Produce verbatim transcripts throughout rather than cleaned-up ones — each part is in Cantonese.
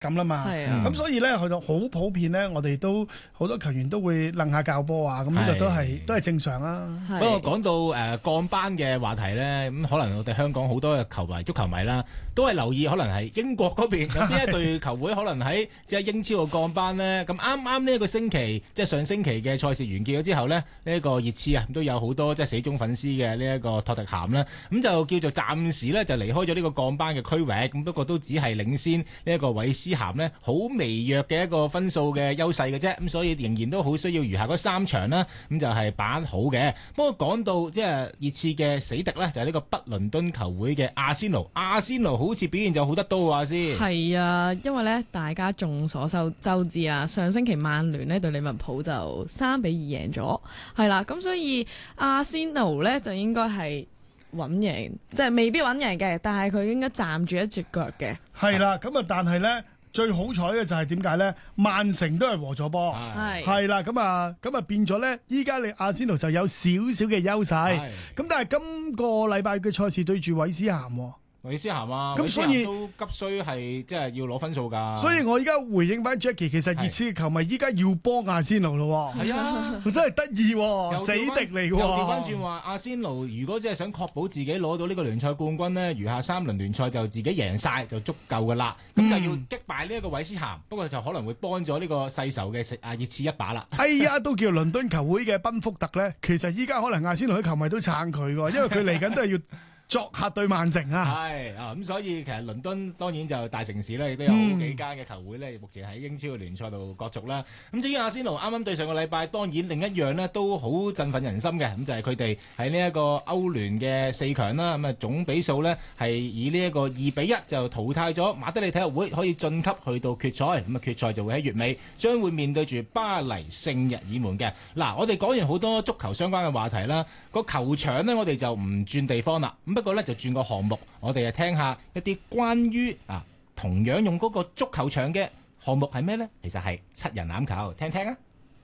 咁啦嘛。 係啊咁所以咧，去到好普遍咧，我哋都好多球員都會楞下教波啊，咁呢個都係係都係正常啦。 係不過講到誒降班嘅話題咧，咁可能我哋香港好多嘅球迷、足球迷啦，都係留意可能係英國嗰邊有邊一隊球會可能喺即係英超度降班呢。咁啱啱呢一個星期，即係上星期嘅賽事完結咗之後呢，呢、呢、一個熱刺啊都有好多即係死忠粉絲嘅呢一個托特咸啦，咁就叫做暫時呢，就離開咗呢個降班嘅區域，咁不過都只係領先呢一個韋斯咸呢好微弱嘅一個分數嘅優勢嘅啫，咁所以仍然都好需要餘下嗰三場啦，咁就係把握好嘅。不過講到即係熱刺嘅死敵呢，就係、是、呢個北倫敦球會嘅阿仙奴，阿仙奴好似表現就好得多話先。 係啊，因為咧大家眾所周知啦，上星期曼聯呢對利物浦就三比二贏咗，係啦，咁所以阿仙奴呢就應該係穩贏，即係未必穩贏嘅，但係佢應該站住一隻腳嘅。 係啦，咁啊，但係咧最好彩嘅就係點解咧？曼城都係和咗波， 係係啦，咁啊，咁啊變咗咧，依家你阿仙奴就有少少嘅優勢，咁但係今個禮拜嘅賽事對住韋斯咸喎。 韋斯咸啊， 咁所以都急需係即係要攞分數㗎。 所以我依家回應翻 Jackie，其實熱刺嘅球迷依家要幫阿仙奴咯喎。 係啊， 真係得意喎，死敵嚟㗎喎。 又調翻轉話，阿仙奴如果即係想確保自己攞到呢個聯賽冠軍呢，餘下三輪聯賽就自己贏晒就足夠㗎啦。咁、嗯、就要擊敗呢一個韋斯咸，不過就可能會幫咗呢個世仇嘅阿熱刺一把啦。 哎呀，都叫倫敦球會嘅賓福特咧，其實依家可能阿仙奴啲球迷都撐佢喎，因為佢嚟緊都係要作客對曼城啊！ 係啊，咁所以其實倫敦當然就大城市咧，亦都有好幾間嘅球會咧，目前喺英超嘅聯賽度角逐啦。咁至於阿仙奴啱啱對上個禮拜，當然另一樣呢都好振奮人心嘅，咁就係佢哋喺呢一個歐聯嘅四強啦。咁啊總比數呢係以呢一個二比一就淘汰咗馬德里體育會，可以晉級去到決賽。咁啊決賽就會喺月尾，將會面對住巴黎聖日耳門嘅。嗱，我哋講完好多足球相關嘅話題啦，個球場呢，我哋就唔轉地方啦。咁不過咧就轉個項目，我哋就聽下一啲關於啊同樣用嗰個足球場嘅項目係咩呢？其實係七人欖球，聽聽啊！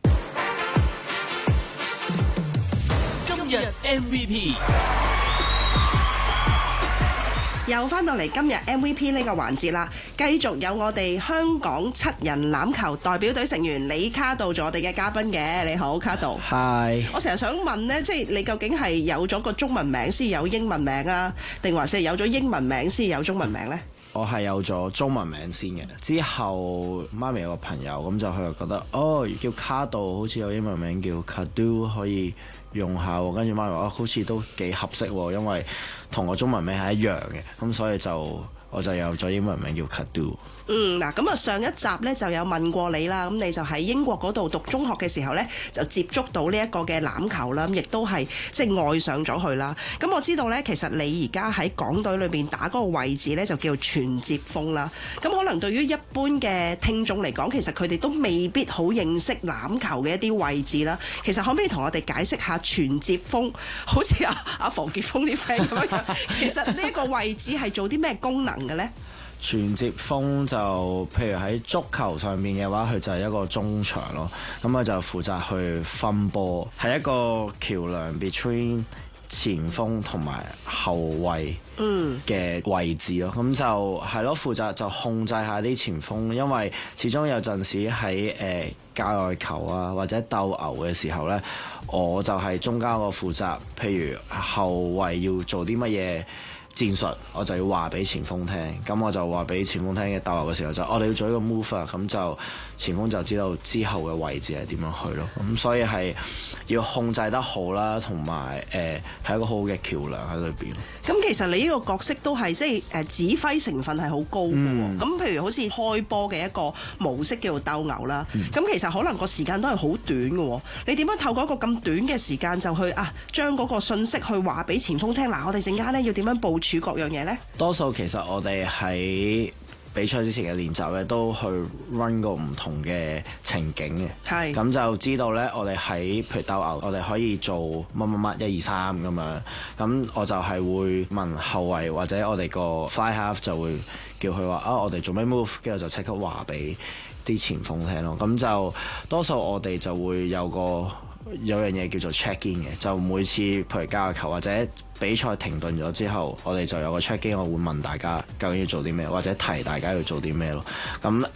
今日 M V P 又翻到嚟今日 M V P 呢個環節啦，繼續有我哋香港七人欖球代表隊成員李卡道做我哋嘅嘉賓嘅。你好，卡道。 係。 我成日想問呢，即係你究竟係有咗個中文名先有英文名啊，定還是有咗英文名先有中文名呢？ 我係有咗中文名先嘅，之後媽咪有個朋友咁就佢就覺得哦叫卡道好似有英文名叫 Kadu 可以用下喎，跟住媽咪話、哦、好似都幾合適喎，因為同我中文名係一樣嘅，咁所以就我就有咗英文名叫 Kadu。 嗯，嗱，咁啊上一集呢就有問過你啦，咁你就喺英國嗰度讀中學嘅時候呢，就接觸到呢一個嘅欖球啦，咁亦都係即係愛上咗佢啦。咁我知道呢，其實你而家喺港隊裏邊打嗰個位置呢，就叫傳接鋒啦。咁可能對於一般嘅聽眾嚟講，其實佢哋都未必好認識欖球嘅一啲位置啦。其實可唔可以同我哋解釋下傳接鋒，好似阿阿馮傑峰啲 friend 咁樣，其實呢一個位置係做啲咩功能嘅呢？ 傳接鋒就譬如喺足球上面嘅話，佢就係一個中場咯，咁佢就負責去分波，係一個橋梁 between 前鋒同埋後衛嘅位置咯，咁、嗯、就係咯，負責就控制下啲前鋒，因為始終有陣時喺誒界外球啊或者鬥牛嘅時候呢，我就係中間個負責，譬如後衛要做啲乜嘢戰術，我就要話俾前鋒聽，咁我就話俾前鋒聽嘅鬥牛嘅時候就我哋要做一個 move 啊，咁就前鋒就知道之後嘅位置係點樣去咯，咁所以係要控制得好啦，同埋誒係一個好好嘅橋梁喺裏邊。 咁其實你呢個角色都係即係誒指揮成分係好高嘅喎。咁、嗯、譬如好似開波嘅一個模式叫做鬥牛啦，咁、嗯、其實可能個時間都係好短嘅喎。你點樣透過一個咁短嘅時間就去啊將嗰個信息去話俾前鋒聽？嗱、啊，我哋陣間咧要點樣部署各樣嘢呢？ 多數其實我哋喺比賽之前嘅練習咧，都去 run 過唔同嘅情景嘅，係咁就知道咧，我哋喺譬如鬥牛，我哋可以做乜乜乜一二三咁樣，咁我就係會問後衛或者我哋個 fly half 就會叫佢話啊，我哋做咩 move，跟住就即刻話俾啲前鋒聽咯。咁就多數我哋就會有個有樣嘢叫做 check in 嘅，就每次譬如交球或者比賽停頓咗之後，我哋就有個 check in，我會問大家究竟要做啲咩，或者提大家要做啲咩咯。咁